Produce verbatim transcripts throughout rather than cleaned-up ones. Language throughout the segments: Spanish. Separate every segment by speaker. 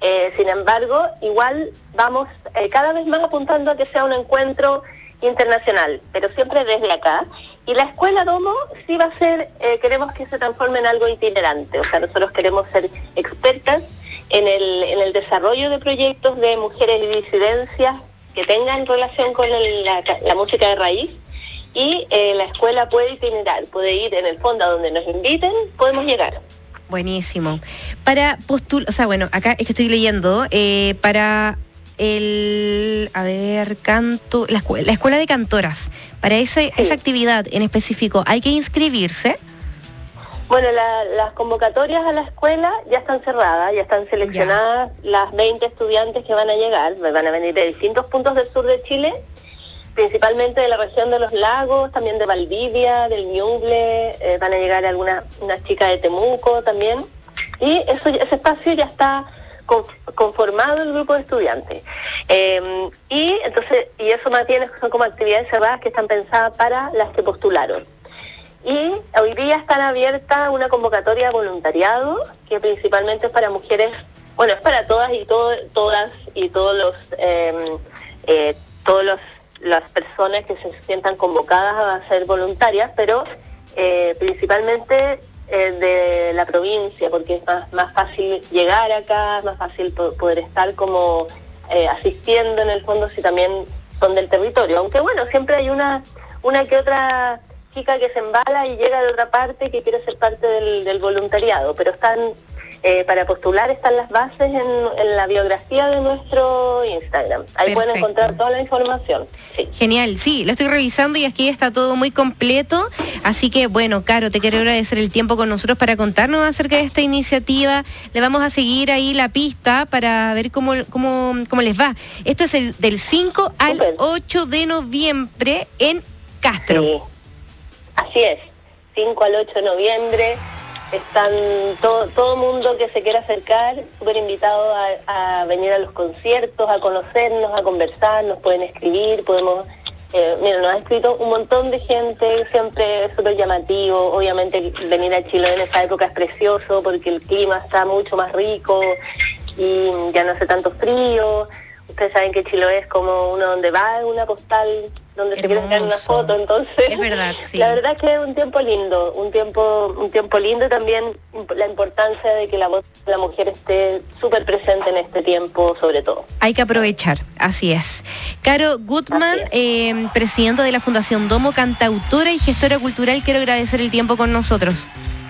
Speaker 1: Eh, sin embargo, igual vamos eh, cada vez más apuntando a que sea un encuentro internacional, pero siempre desde acá. Y la Escuela Domo sí va a ser, eh, queremos que se transforme en algo itinerante, o sea, nosotros queremos ser expertas en el, en el desarrollo de proyectos de mujeres y disidencias que tengan relación con el, la, la música de raíz, y eh, la escuela puede itinerar, puede ir en el fondo a donde nos inviten, podemos llegar.
Speaker 2: Buenísimo. Para postular, o sea, bueno, acá es que estoy leyendo, eh, para el, a ver, canto, la escuela, la escuela de cantoras, para ese, sí. esa actividad en específico, ¿hay que inscribirse?
Speaker 1: Bueno, la, las convocatorias a la escuela ya están cerradas, ya están seleccionadas ya. Las veinte estudiantes que van a llegar, van a venir de distintos puntos del sur de Chile, principalmente de la región de los lagos, también de Valdivia, del Ñuble, eh, van a llegar algunas unas chicas de Temuco también, y eso, ese espacio ya está conformado el grupo de estudiantes. Eh, y entonces, y eso más bien son como actividades cerradas que están pensadas para las que postularon. Y hoy día están abiertas una convocatoria de voluntariado, que principalmente es para mujeres, bueno, es para todas y todo, todas y todos los, eh, eh, todos los, las personas que se sientan convocadas a ser voluntarias, pero eh, principalmente eh, de la provincia, porque es más, más fácil llegar acá, es más fácil po- poder estar como eh, asistiendo en el fondo si también son del territorio. Aunque bueno, siempre hay una, una que otra chica que se embala y llega de otra parte que quiere ser parte del, del voluntariado, pero están eh, para postular están las bases en, en la biografía de nuestro Instagram. Ahí Perfecto. Pueden encontrar toda la información. Sí.
Speaker 2: Genial, sí, lo estoy revisando y aquí está todo muy completo, así que bueno, Caro, te quiero agradecer el tiempo con nosotros para contarnos acerca de esta iniciativa. Le vamos a seguir ahí la pista para ver cómo, cómo, cómo les va. Esto es el, del cinco al ocho de noviembre en Castro.
Speaker 1: Sí. Así es, cinco al ocho de noviembre, están todo todo mundo que se quiera acercar, súper invitado a, a venir a los conciertos, a conocernos, a conversar, nos pueden escribir, podemos, eh, mira, nos ha escrito un montón de gente, siempre es súper llamativo, obviamente venir a Chiloé en esa época es precioso porque el clima está mucho más rico y ya no hace tanto frío. Ustedes saben que Chiloé es como uno donde va, una postal donde Hermoso. Se quiere sacar una foto, entonces
Speaker 2: es verdad, sí.
Speaker 1: La verdad es que es un tiempo lindo, un tiempo un tiempo lindo y también la importancia de que la voz de la mujer esté súper presente en este tiempo, sobre todo.
Speaker 2: Hay que aprovechar, así es. Caro Gutman, eh, presidenta de la Fundación Domo, cantautora y gestora cultural, quiero agradecer el tiempo con nosotros.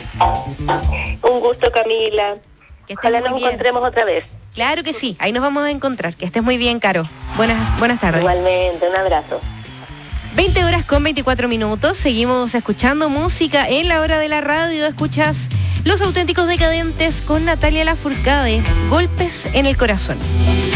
Speaker 1: Un gusto, Camila.
Speaker 2: Que
Speaker 1: Ojalá nos bien. Encontremos otra vez.
Speaker 2: Claro que sí, ahí nos vamos a encontrar. Que estés muy bien, Caro. Buenas, buenas tardes.
Speaker 1: Igualmente, un abrazo.
Speaker 2: veinte horas con veinticuatro minutos, seguimos escuchando música en la hora de la radio. Escuchas Los Auténticos Decadentes con Natalia Lafourcade, Golpes en el Corazón.